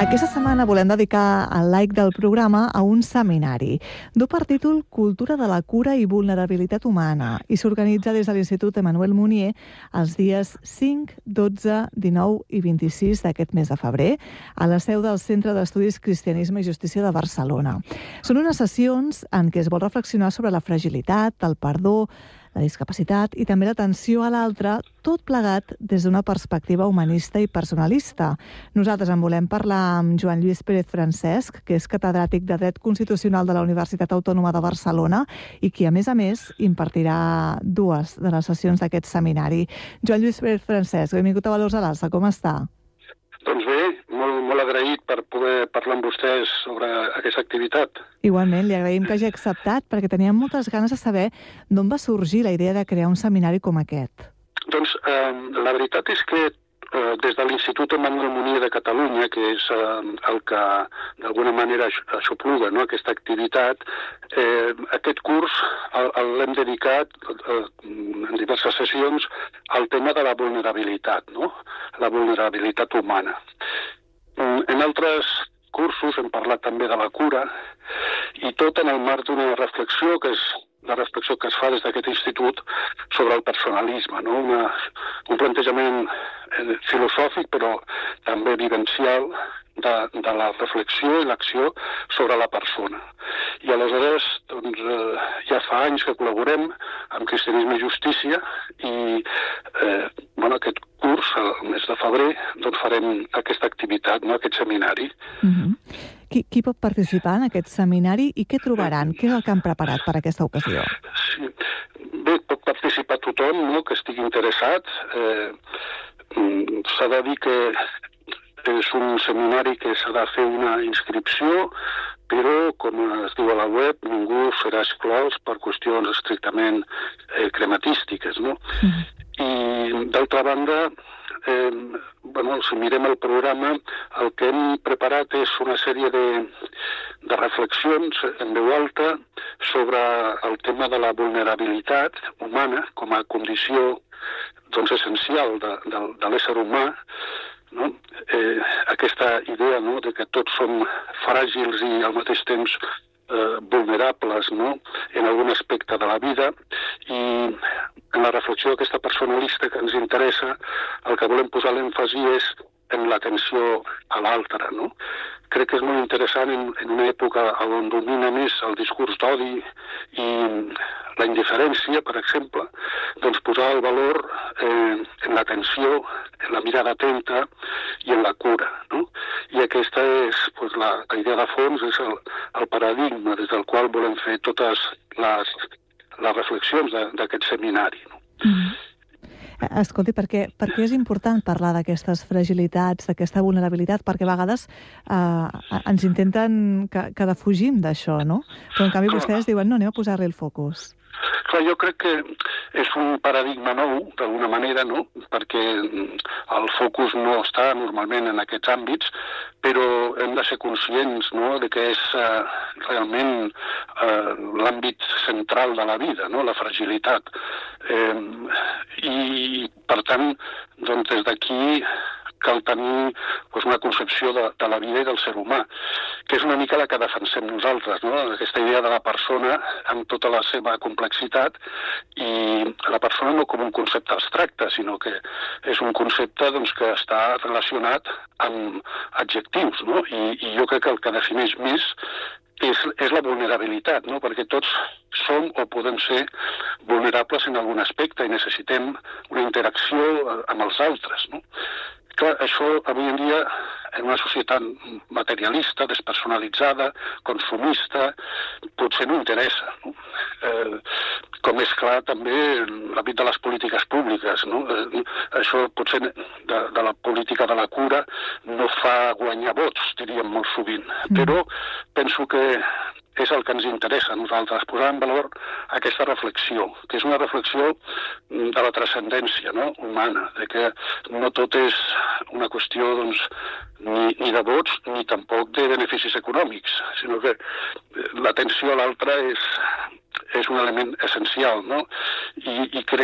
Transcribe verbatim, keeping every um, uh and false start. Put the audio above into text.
Aquesta setmana volem dedicar el like del programa a un seminari. Du per títol Cultura de la cura i vulnerabilitat humana i s'organitza des de l'Institut Emmanuel Munier els dies cinc, dotze, dinou i vint-i-sis d'aquest mes de febrer a la seu del Centre d'Estudis Cristianisme i Justícia de Barcelona. Són unes sessions en què es vol reflexionar sobre la fragilitat, el perdó, la discapacitat i també l'atenció a l'altre, tot plegat des d'una perspectiva humanista i personalista. Nosaltres en volem parlar amb Joan Lluís Pérez Francesc, que és catedràtic de Dret Constitucional de la Universitat Autònoma de Barcelona i qui, a més a més, impartirà dues de les sessions d'aquest seminari. Joan Lluís Pérez Francesc, benvingut a Valors a l'Alça, com està? Doncs bé, molt, molt agraït per poder parlar amb vostès sobre aquesta activitat. Igualment, li agraïm que hagi acceptat, perquè teníem moltes ganes de saber d'on va sorgir la idea de crear un seminari com aquest. Doncs eh, la veritat és que eh, des de l'Institut Emmanuel Munier de Catalunya, que és eh, el que d'alguna manera aixopluga, no, aquesta activitat, eh, aquest curs el, el l'hem dedicat eh, en diverses sessions al tema de la vulnerabilitat, no? La vulnerabilitat humana. En altres cursos hem parlat també de la cura i tot en el marc d'una reflexió que és la reflexió que es fa des d'aquest institut sobre el personalisme, no? Una, un plantejament eh, filosòfic però també vivencial de, de la reflexió i l'acció sobre la persona. I aleshores doncs, eh, ja fa anys que col·laborem amb Cristianisme i Justícia i eh, bueno, aquest curs, el mes de febrer, doncs farem aquesta activitat, no? Aquest seminari. Uh-huh. Qui, qui pot participar en aquest seminari i què trobaran? Què és el que han preparat per aquesta ocasió? Sí. Bé, pot participar tothom, no?, que estigui interessat. Eh, s'ha de dir que és un seminari que s'ha de fer una inscripció, però, com es diu a la web, ningú serà exclòs per qüestions estrictament eh, crematístiques, no? Mm. I, d'altra banda, eh, bueno, si mirem el programa, el que hem preparat és una sèrie de, de reflexions en veu alta sobre el tema de la vulnerabilitat humana com a condició doncs, essencial de, de, de l'ésser humà, no? Eh, aquesta idea, no?, de que tots som fràgils i al mateix temps eh, vulnerables, no?, en algun aspecte de la vida, i en la reflexió d'aquesta personalista que ens interessa el que volem posar l'èmfasi és en l'atenció a l'altre, no? Crec que és molt interessant en, en una època on domina més el discurs d'odi i la indiferència, per exemple, doncs posar el valor eh, en l'atenció, en la mirada atenta i en la cura, no? I aquesta és pues, la, la idea de fons, és el, el paradigma des del qual volem fer totes les, les reflexions d'aquest seminari, no? Mm-hmm. Escolti, per què, per què és important parlar d'aquestes fragilitats, d'aquesta vulnerabilitat? Perquè a vegades eh, ens intenten que, que defugim d'això, no? Però en canvi vostès diuen, no, anem a posar-li el focus. Clar, jo crec que és un paradigma nou, d'alguna manera, no? Perquè el focus no està normalment en aquests àmbits, però hem de ser conscients, no?, de que és eh, realment eh, l'àmbit central de la vida, no?, la fragilitat. Eh, I, per tant, doncs, des d'aquí cal tenir doncs, una concepció de, de la vida i del ser humà, que és una mica la que defensem nosaltres, no? Aquesta idea de la persona amb tota la seva complexitat i la persona no com un concepte abstracte, sinó que és un concepte doncs, que està relacionat amb adjectius, no? I, i jo crec que el que defineix més és, és la vulnerabilitat, no? Perquè tots som o podem ser vulnerables en algun aspecte i necessitem una interacció amb els altres, no? Clar, això avui en dia, en una societat materialista, despersonalitzada, consumista, potser no interessa, no? Eh, com és clar també en l'àmbit de les polítiques públiques, no? Eh, això potser de, de la política de la cura no fa guanyar vots, diríem molt sovint, mm. però penso que és el que ens interessa a nosaltres, posar en valor aquesta reflexió, que és una reflexió de la transcendència, no?, humana, de que no tot és una qüestió doncs, ni, ni de vots ni tampoc de beneficis econòmics, sinó que l'atenció a l'altre és, és un element essencial, no? I, i crec